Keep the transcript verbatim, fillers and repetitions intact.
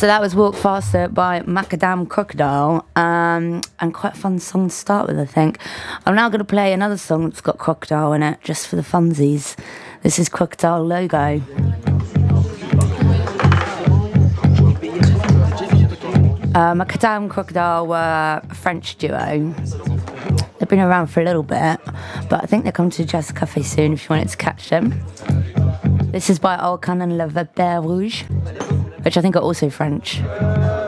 So that was Walk Faster by Macadam Crocodile, um, and quite a fun song to start with, I think. I'm now going to play another song that's got Crocodile in it, just for the funsies. This is Crocodile Logo. Uh, Macadam Crocodile were a French duo. They've been around for a little bit, but I think they're coming to Jazz Cafe soon if you wanted to catch them. This is by Alcan and Le Vert Rouge, which I think are also French.